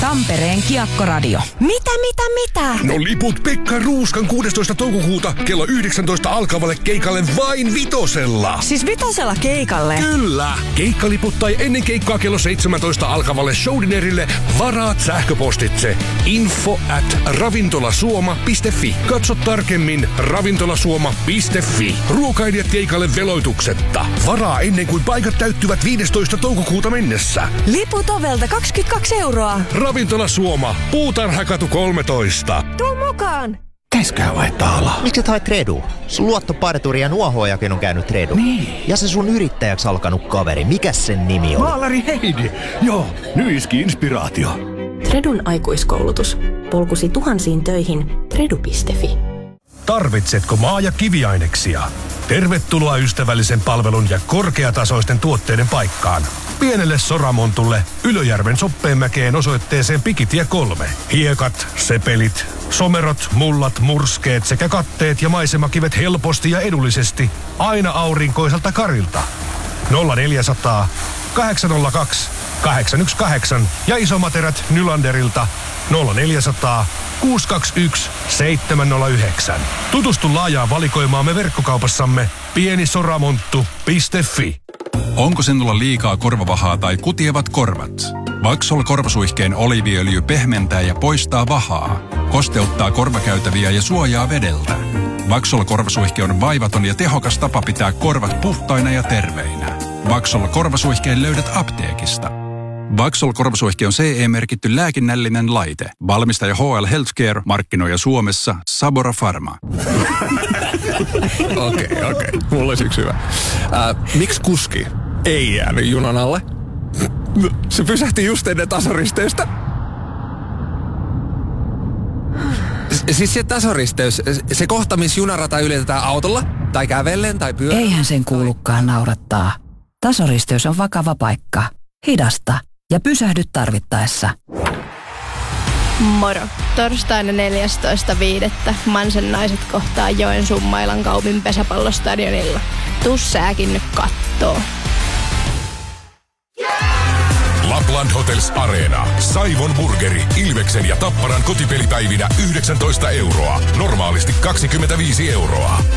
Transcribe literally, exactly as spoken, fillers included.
Tampereen Kiekkoradio. Mitä, mitä, mitä? No liput Pekka Ruuskan kuudestoista toukokuuta kello yhdeksäntoista alkavalle keikalle vain vitosella. Siis vitosella keikalle? Kyllä! Keikkaliput tai ennen keikkaa kello seitsemäntoista alkavalle showdinerille varaat sähköpostitse info at ravintolasuoma piste fi. Katso tarkemmin ravintolasuoma piste fi. Ruokailijat keikalle veloituksetta. Varaa ennen kuin paikat täyttyvät viidestoista toukokuuta mennessä. Liput ovelta kaksikymmentäkaksi euroa. Ravintola Suoma, Puutarhakatu kolmetoista. Tuu mukaan! Käskää vai taalaa? Miksi et hae Tredu? Sun luottoparturi ja nuohoojakin on käynyt Tredu. Niin. Ja se sun yrittäjäksi alkanut kaveri, mikäs sen nimi on? Maalari Heidi. Joo, nyt iski inspiraatio. Tredun aikuiskoulutus. Polkusi tuhansiin töihin. Tredu piste fi. Tarvitsetko maa- ja kiviaineksia? Tervetuloa ystävällisen palvelun ja korkeatasoisten tuotteiden paikkaan. Pienelle Soramontulle Ylöjärven Soppeenmäkeen osoitteeseen Pikitie kolme. Hiekat, sepelit, somerot, mullat, murskeet sekä katteet ja maisemakivet helposti ja edullisesti aina aurinkoiselta Karilta. nolla neljäsataa, kahdeksan nolla kaksi, kahdeksan yksi kahdeksan ja isomaterät Nylanderilta nolla neljäsataa, kuusi kaksi yksi, seitsemän nolla yhdeksän. Tutustu laajaan valikoimaamme verkkokaupassamme pienisoramonttu piste fi. Onko sinulla liikaa korvavahaa tai kutievat korvat? Vaxol korvasuihkeen oliiviöljy pehmentää ja poistaa vahaa, kosteuttaa korvakäytäviä ja suojaa vedeltä. Vaxol korvasuihke on vaivaton ja tehokas tapa pitää korvat puhtaina ja terveinä. Vaxol korvasuihkeen löydät apteekista. Vaxol korvasuihke on C E-merkitty lääkinnällinen laite. Valmistaja H L Healthcare, markkinoija Suomessa Sabora Pharma. Okei, okei. Okay, okay. Mulla olisi yksi hyvä. Äh, miksi kuski ei jäänyt junan alle? Se pysähti just ennen tasoristeystä. S- siis se tasoristeys, se kohta, missä junarata ylitetään autolla, tai kävellen, tai pyörällä. Eihän sen kuulukaan naurattaa. Tasoristeys on vakava paikka. Hidasta ja pysähdy tarvittaessa. Moro. Torstaina neljästoista viidettä Mansen naiset kohtaa Joensuun Mailan kaupin pesäpallostadionilla. Tuu sääkin nyt kattoo. Lapland Hotels Arena. Saivon Burgeri, Ilveksen ja Tapparan kotipelipäivinä yhdeksäntoista euroa. Normaalisti kaksikymmentäviisi euroa.